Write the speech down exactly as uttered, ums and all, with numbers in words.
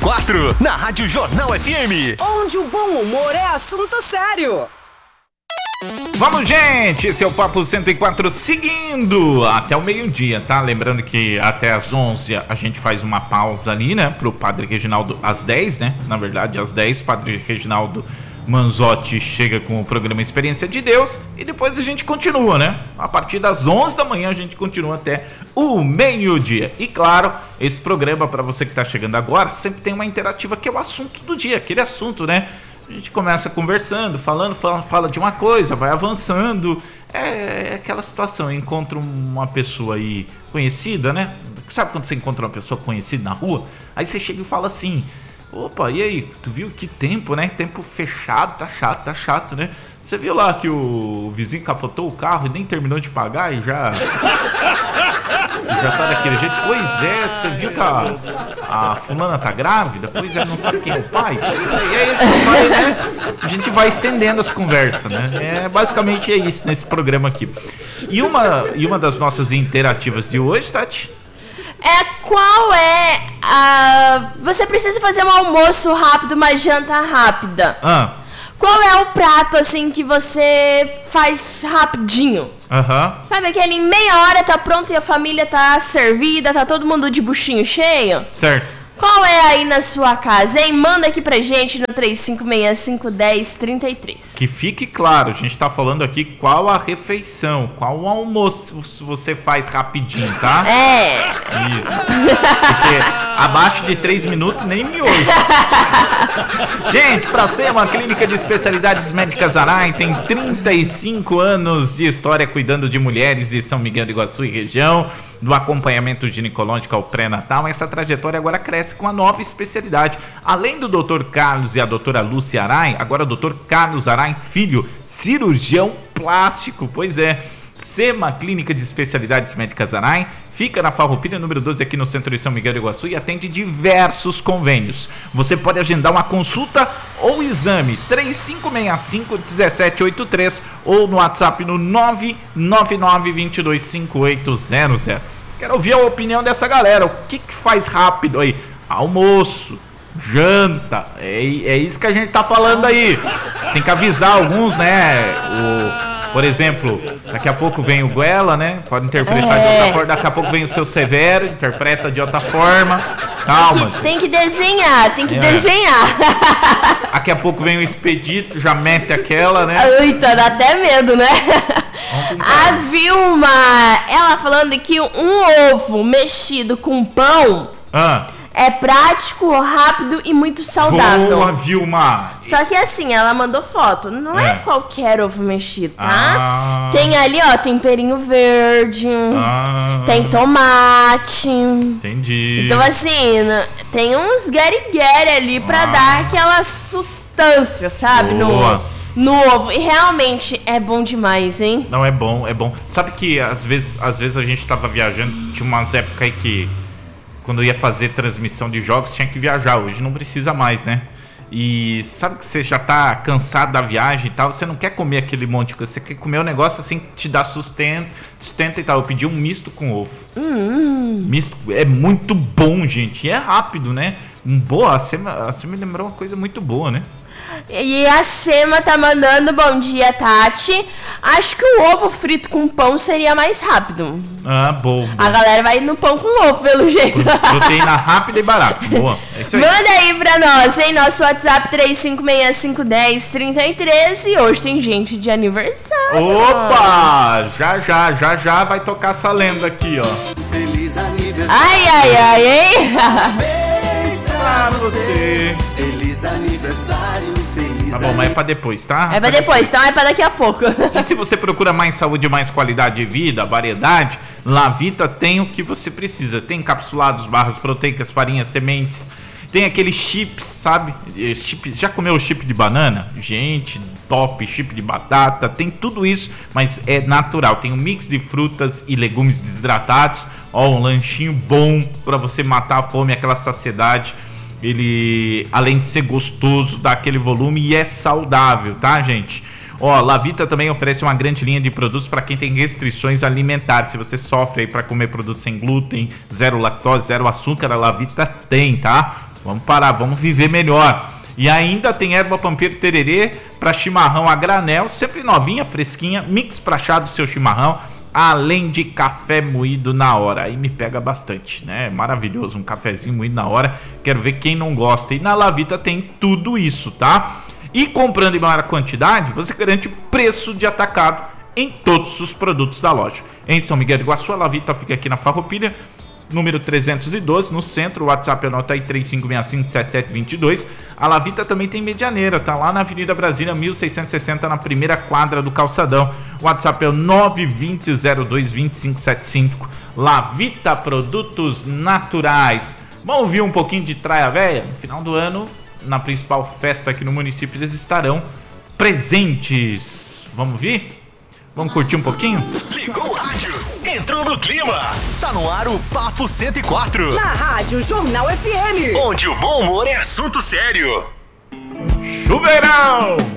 quatro, na Rádio Jornal F M. Onde o bom humor é assunto sério. Vamos, gente, esse é o Papo cento e quatro, seguindo até o meio-dia, tá? Lembrando que até às onze a gente faz uma pausa ali, né? Pro Padre Reginaldo, às dez, né? Na verdade, às dez, Padre Reginaldo Manzotti chega com o programa Experiência de Deus e depois a gente continua, né? A partir das onze da manhã a gente continua até o meio-dia. E claro, esse programa, para você que está chegando agora, sempre tem uma interativa que é o assunto do dia, aquele assunto, né? A gente começa conversando, falando, fala, fala de uma coisa, vai avançando. É, é aquela situação, encontra uma pessoa aí conhecida, né? Sabe quando você encontra uma pessoa conhecida na rua? Aí você chega e fala assim: opa, e aí, tu viu que tempo, né? Tempo fechado, tá chato, tá chato, né? Você viu lá que o vizinho capotou o carro e nem terminou de pagar e já... já tá daquele jeito? Pois é, você viu que a, a fulana tá grávida? Pois é, não sabe quem é o pai? E aí, vai, né? A gente vai estendendo as conversas, né? É, basicamente é isso nesse programa aqui. E uma, e uma das nossas interativas de hoje, Tati... É qual é a... Você precisa fazer um almoço rápido, uma janta rápida. Ah. Qual é o prato, assim, que você faz rapidinho? Aham. Uhum. Sabe aquele em meia hora tá pronto e a família tá servida, tá todo mundo de buchinho cheio? Certo. Qual é aí na sua casa, hein? Manda aqui pra gente no três cinco seis cinco, um zero três três. Que fique claro, a gente tá falando aqui qual a refeição, qual o almoço você faz rapidinho, tá? É. Isso. Porque abaixo de três minutos nem miojo. Gente, pra ser uma clínica de especialidades médicas Arai, tem trinta e cinco anos de história cuidando de mulheres de São Miguel do Iguaçu e região, do acompanhamento ginecológico ao pré-natal. Essa trajetória agora cresce com a nova especialidade. Além do doutor Carlos e a doutora Lúcia Arai, agora o doutor Carlos Arai Filho, cirurgião plástico. Pois é, SEMA, Clínica de Especialidades Médicas Arai, fica na Farroupilha, número doze, aqui no centro de São Miguel do Iguaçu, e atende diversos convênios. Você pode agendar uma consulta ou exame, três cinco seis cinco, um sete oito três, ou no WhatsApp no nove nove nove, dois dois cinco, oito zero zero. Quero ouvir a opinião dessa galera. O que, que faz rápido aí? Almoço, janta, é, é isso que a gente tá falando aí. Tem que avisar alguns, né? O... Por exemplo, daqui a pouco vem o Guela, né? Pode interpretar é. de outra forma. Daqui a pouco vem o seu Severo, interpreta de outra forma. Calma. Tem que, tem que desenhar, tem que é. desenhar. Daqui a pouco vem o Expedito, já mete aquela, né? Eita, dá até medo, né? A Vilma, ela falando que um ovo mexido com pão... Ah. É prático, rápido e muito saudável. Boa, Vilma! Só que assim, ela mandou foto. Não é, é qualquer ovo mexido, tá? Ah. Tem ali, ó, temperinho verde. Ah. Tem tomate. Entendi. Então assim, tem uns gueri-gueri ali pra ah. dar aquela sustância, sabe? Boa. No, no ovo. E realmente é bom demais, hein? Não, é bom, é bom. Sabe que às vezes, às vezes a gente tava viajando, tinha umas épocas aí que... Quando ia fazer transmissão de jogos, tinha que viajar. Hoje não precisa mais, né? E sabe que você já tá cansado da viagem e tal, você não quer comer aquele monte de coisa, você quer comer um negócio assim que te dá sustento, sustento e tal. Eu pedi um misto com ovo. Hum. Misto é muito bom, gente. E é rápido, né? Boa, você, você me lembrou uma coisa muito boa, né? E a Sema tá mandando bom dia, Tati. Acho que o ovo frito com pão seria mais rápido. Ah, bom. A galera vai no pão com ovo, pelo jeito. Proteína rápida e barata. Boa. É isso aí. Manda aí pra nós, hein? Nosso WhatsApp três cinco seis cinco, um zero três três. E hoje tem gente de aniversário. Opa! Já, já, já, já vai tocar essa lenda aqui, ó. Feliz aniversário. Ai, ai, ai, hein? Parabéns pra você. Feliz aniversário. Feliz Tá bom, mas é pra depois, tá? É pra depois, então é pra daqui a pouco. E se você procura mais saúde, mais qualidade de vida, variedade, Lavita tem o que você precisa. Tem encapsulados, barras proteicas, farinhas, sementes. Tem aqueles chips, sabe? Chip, já comeu o chip de banana? Gente, top, chip de batata. Tem tudo isso, mas é natural. Tem um mix de frutas e legumes desidratados. Ó, um lanchinho bom pra você matar a fome, aquela saciedade. Ele, além de ser gostoso, dá aquele volume e é saudável, tá, gente? Ó, Lavita também oferece uma grande linha de produtos para quem tem restrições alimentares. Se você sofre aí para comer produtos sem glúten, zero lactose, zero açúcar, a Lavita tem, tá? Vamos parar, vamos viver melhor. E ainda tem erva pampeiro tererê para chimarrão a granel, sempre novinha, fresquinha, mix pra chá do seu chimarrão, além de café moído na hora. Aí me pega bastante, né? Maravilhoso, um cafezinho moído na hora. Quero ver quem não gosta. E na Lavita tem tudo isso, tá? E comprando em maior quantidade, você garante preço de atacado em todos os produtos da loja. Em São Miguel do Iguaçu, a Lavita fica aqui na Farroupilha, número trezentos e doze, no centro. O WhatsApp anota aí três cinco seis cinco sete sete dois dois. A Lavita também tem Medianeira, tá lá na Avenida Brasília mil seiscentos e sessenta, na primeira quadra do Calçadão. O WhatsApp é o nove dois zero zero dois dois cinco sete cinco. Lavita, produtos naturais. Vamos ouvir um pouquinho de Traia Véia? No final do ano, na principal festa aqui no município, eles estarão presentes. Vamos ouvir? Vamos curtir um pouquinho? Ligou o rádio, entrou no clima. Tá no ar o Papo cento e quatro. Na Rádio Jornal F M. Onde o bom humor é assunto sério. Chuveirão!